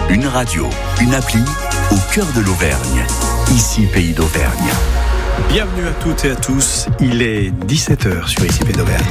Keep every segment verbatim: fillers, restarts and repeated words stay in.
Une radio, une appli au cœur de l'Auvergne. Ici, Pays d'Auvergne. Bienvenue à toutes et à tous. Il est dix-sept heures sur Ici, Pays d'Auvergne.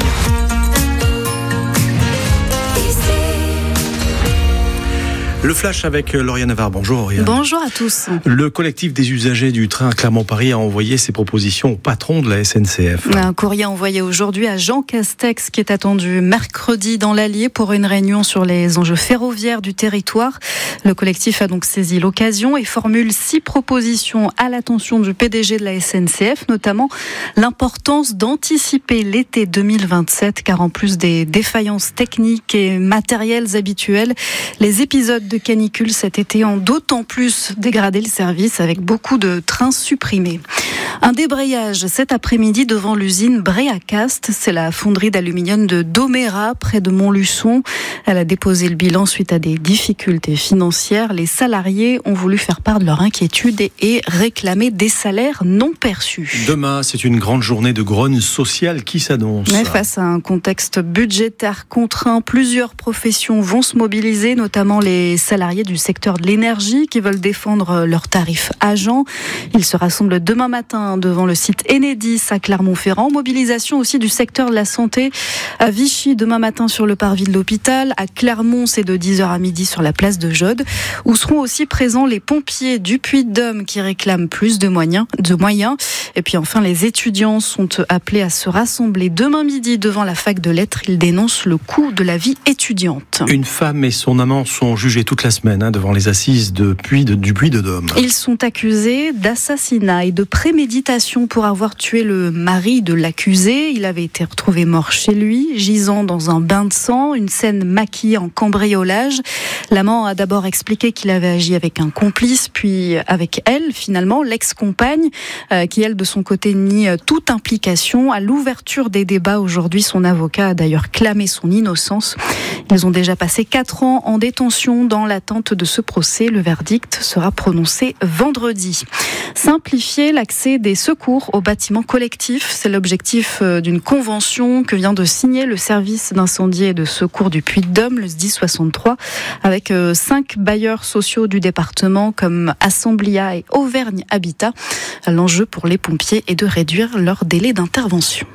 Le flash avec Lauriane Navarre. Bonjour Lauriane. Bonjour à tous. Le collectif des usagers du train Clermont-Paris a envoyé ses propositions au patron de la S N C F. Un courrier envoyé aujourd'hui à Jean Castex qui est attendu mercredi dans l'Allier pour une réunion sur les enjeux ferroviaires du territoire. Le collectif a donc saisi l'occasion et formule six propositions à l'attention du P D G de la S N C F, notamment l'importance d'anticiper l'été deux mille vingt-sept car en plus des défaillances techniques et matérielles habituelles, les épisodes de de canicule cet été ont d'autant plus dégradé le service avec beaucoup de trains supprimés. Un débrayage cet après-midi devant l'usine Bréacast, c'est la fonderie d'aluminium de Domérat près de Montluçon. Elle a déposé le bilan suite à des difficultés financières. Les salariés ont voulu faire part de leur inquiétude et, et réclamer des salaires non perçus. Demain, c'est une grande journée de grogne sociale qui s'annonce. Mais face à un contexte budgétaire contraint, plusieurs professions vont se mobiliser, notamment les salariés du secteur de l'énergie qui veulent défendre leurs tarifs agents. Ils se rassemblent demain matin devant le site Enedis à Clermont-Ferrand. Mobilisation aussi du secteur de la santé à Vichy demain matin sur le parvis de l'hôpital. À Clermont, c'est de dix heures à midi sur la place de Jaude, où seront aussi présents les pompiers du Puy-de-Dôme qui réclament plus de moyens, de moyens. Et puis enfin, les étudiants sont appelés à se rassembler demain midi devant la fac de lettres. Ils dénoncent le coût de la vie étudiante. Une femme et son amant sont jugés toute la semaine hein, devant les assises de Puy de, du Puy-de-Dôme. Ils sont accusés d'assassinat et de préméditation pour avoir tué le mari de l'accusé. Il avait été retrouvé mort chez lui, gisant dans un bain de sang, une scène maquillée en cambriolage. L'amant a d'abord expliqué qu'il avait agi avec un complice, puis avec elle, finalement, l'ex-compagne, euh, qui elle, de son côté, nie toute implication. À l'ouverture des débats aujourd'hui, son avocat a d'ailleurs clamé son innocence. Ils ont déjà passé quatre ans en détention dans l'attente de ce procès. Le verdict sera prononcé vendredi. Simplifier l'accès des secours aux bâtiments collectifs, c'est l'objectif d'une convention que vient de signer le service d'incendie et de secours du Puy-de-Dôme, le S D I soixante-trois, avec cinq bailleurs sociaux du département comme Assemblia et Auvergne Habitat. L'enjeu pour les pompiers est de réduire leur délai d'intervention.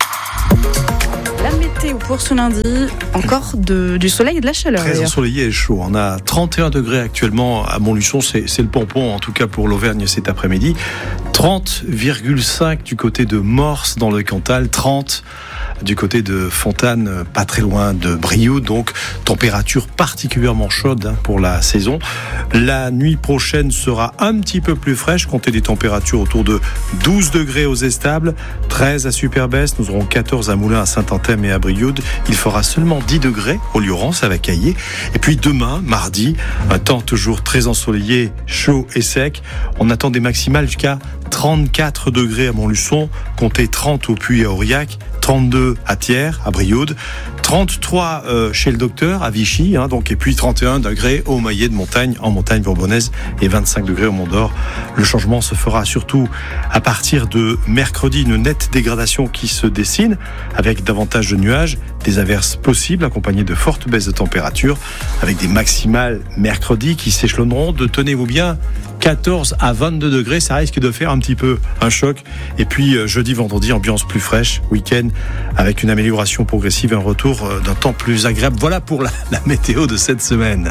La météo pour ce lundi, encore de, du soleil et de la chaleur. Très ensoleillé et chaud. On a trente et un degrés actuellement à Montluçon, c'est, c'est le pompon en tout cas pour l'Auvergne cet après-midi. trente virgule cinq du côté de Morse dans le Cantal, trente du côté de Fontane, pas très loin de Brioude, donc température particulièrement chaude hein, pour la saison. La nuit prochaine sera un petit peu plus fraîche, comptez des températures autour de douze degrés aux Estables, treize à Superbès, nous aurons quatorze à Moulins, à Saint-Anthem et à Brioude. Il fera seulement dix degrés au Liorance à Vacaillé. Et puis demain, mardi, un temps toujours très ensoleillé, chaud et sec. On attend des maximales jusqu'à trente-quatre degrés à Montluçon, comptez trente au Puy et à Aurillac, trente-deux à Thiers, à Brioude, trente-trois euh, chez le docteur à Vichy, hein, donc, et puis trente et un degrés au Maillet de Montagne, en montagne bourbonnaise, et vingt-cinq degrés au Mont d'Or. Le changement se fera surtout à partir de mercredi, une nette dégradation qui se dessine, avec davantage de nuages, des averses possibles, accompagnées de fortes baisses de température, avec des maximales mercredi qui s'échelonneront de, tenez-vous bien, quatorze à vingt-deux degrés, ça risque de faire un petit peu un choc. Et puis jeudi, vendredi, ambiance plus fraîche, week-end avec une amélioration progressive et un retour d'un temps plus agréable. Voilà pour la, la météo de cette semaine.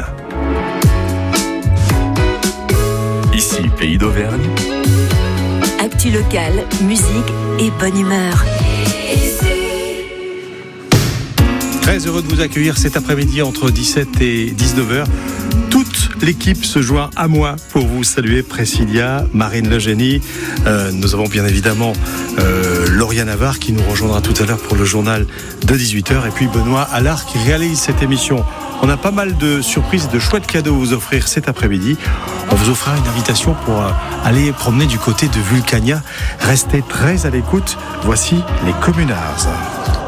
Ici, Pays d'Auvergne. Actu locale, musique et bonne humeur. Très heureux de vous accueillir cet après-midi entre dix-sept et dix-neuf heures. Toute l'équipe se joint à moi pour vous saluer. Priscilla, Marine Legénie. Euh, nous avons bien évidemment euh, Lauriane Navarre qui nous rejoindra tout à l'heure pour le journal de dix-huit heures. Et puis Benoît Allard qui réalise cette émission. On a pas mal de surprises, de chouettes cadeaux à vous offrir cet après-midi. On vous offrira une invitation pour euh, aller promener du côté de Vulcania. Restez très à l'écoute. Voici les Communards.